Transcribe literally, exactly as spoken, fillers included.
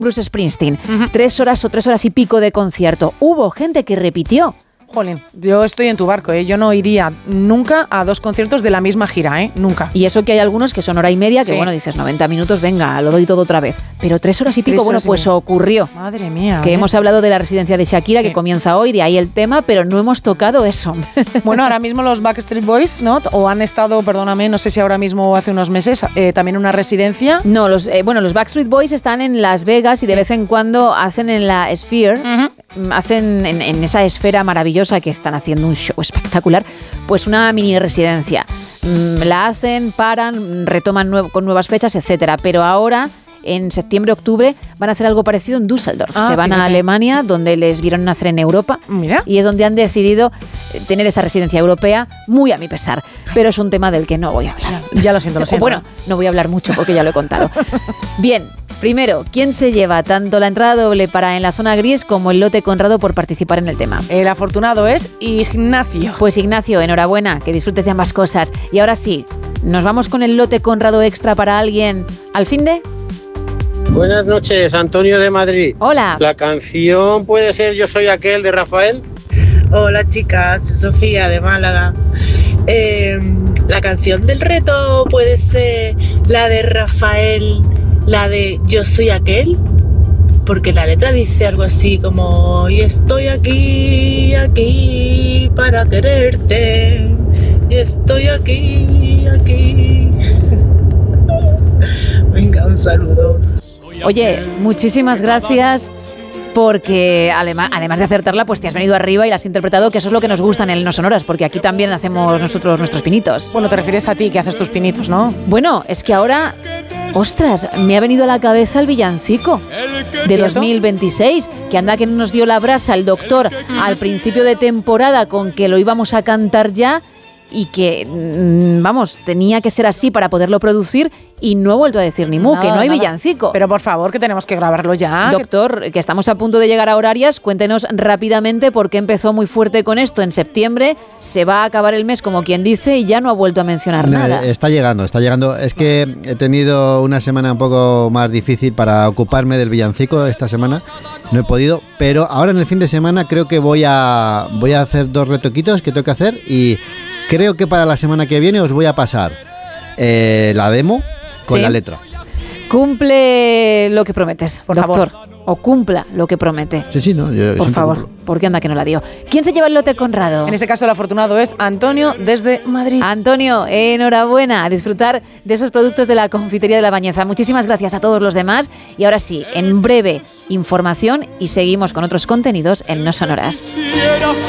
Bruce Springsteen. Uh-huh. Tres horas o tres horas y pico de concierto. Hubo gente que repitió. Jolín, yo estoy en tu barco, ¿eh? Yo no iría nunca a dos conciertos de la misma gira, ¿eh? Nunca. Y eso que hay algunos que son hora y media, que sí. Bueno, dices noventa minutos, venga, lo doy todo otra vez. Pero tres horas y pico, bueno, pues media. Ocurrió. Madre mía. Que ¿eh? hemos hablado de la residencia de Shakira, sí. Que comienza hoy, de ahí el tema, pero no hemos tocado eso. Bueno, ahora mismo los Backstreet Boys, ¿no? O han estado, perdóname, no sé si ahora mismo o hace unos meses, eh, también en una residencia. No, los eh, bueno, los Backstreet Boys están en Las Vegas y sí. De vez en cuando hacen en la Sphere, uh-huh. hacen en, en esa esfera maravillosa que están haciendo un show espectacular, pues una mini residencia. La hacen, paran, retoman nuevo, con nuevas fechas, etcétera. Pero ahora, en septiembre, octubre, van a hacer algo parecido en Düsseldorf. Ah, Se van fíjate. a Alemania, donde les vieron nacer en Europa. Mira. Y es donde han decidido tener esa residencia europea, muy a mi pesar. Pero es un tema del que no voy a hablar. Ya lo siento, lo siento. Bueno, no voy a hablar mucho porque ya lo he contado. Bien. Primero, ¿quién se lleva tanto la entrada doble para En la Zona Gris como el lote Conrado por participar en el tema? El afortunado es Ignacio. Pues Ignacio, enhorabuena, que disfrutes de ambas cosas. Y ahora sí, ¿nos vamos con el lote Conrado extra para alguien al fin de...? Buenas noches, Antonio de Madrid. Hola. ¿La canción puede ser Yo soy aquel de Rafael? Hola chicas, soy Sofía de Málaga. Eh, la canción del reto puede ser la de Rafael... La de Yo soy aquel, porque la letra dice algo así como y estoy aquí, aquí para quererte, y estoy aquí, aquí. Venga, un saludo. Oye, muchísimas gracias. Porque además, además de acertarla, pues te has venido arriba y la has interpretado, que eso es lo que nos gusta en el No Sonoras, porque aquí también hacemos nosotros nuestros pinitos. Bueno, te refieres a ti, que haces tus pinitos, ¿no? Bueno, es que ahora, ostras, me ha venido a la cabeza el villancico de dos mil veintiséis, que anda que nos dio la brasa el doctor al principio de temporada con que lo íbamos a cantar ya y que, vamos, tenía que ser así para poderlo producir y no he vuelto a decir ni mu, nada, que no hay nada. Villancico. Pero por favor, que tenemos que grabarlo ya. Doctor, que estamos a punto de llegar a horarias, cuéntenos rápidamente por qué empezó muy fuerte con esto en septiembre, se va a acabar el mes como quien dice y ya no ha vuelto a mencionar no, nada. Está llegando, está llegando. Es que he tenido una semana un poco más difícil para ocuparme del villancico esta semana, no he podido, pero ahora en el fin de semana creo que voy a, voy a hacer dos retoquitos que tengo que hacer y creo que para la semana que viene os voy a pasar eh, la demo con ¿sí? la letra. Cumple lo que prometes, por doctor. Favor. O cumpla lo que promete. Sí, sí, no. Yo por favor, cumplo. porque anda que no la dio. ¿Quién se lleva el lote Conrado? En este caso el afortunado es Antonio desde Madrid. Antonio, enhorabuena. A disfrutar de esos productos de la Confitería de la Bañeza. Muchísimas gracias a todos los demás. Y ahora sí, en breve, información y seguimos con otros contenidos en No Sonoras.